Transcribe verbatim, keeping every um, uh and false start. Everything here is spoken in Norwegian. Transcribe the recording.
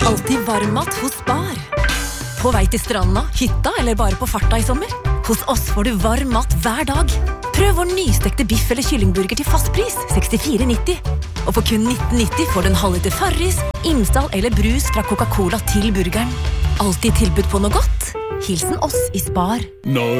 Alltid varmmat hos Spar. På vei til stranda, hytta eller bare på farta i sommer? Hos oss får du varm mat hver dag. Prøv vår nystekte biff eller kyllingburger til fast pris, sekstifire nitti. Og for kun nitten nitti får du en halvliter Farris, innstall eller brus fra Coca-Cola til burgeren. Alltid tilbud på noe godt. Hilsen oss i Spar. No.